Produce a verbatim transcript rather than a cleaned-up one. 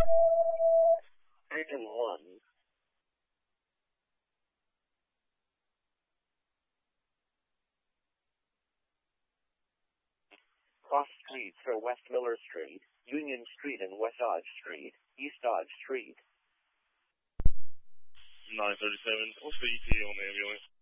Item one. Cross streets are West Miller Street, Union Street and West Dodge Street, East Dodge Street. nine thirty-seven, what's the E T A on the ambulance?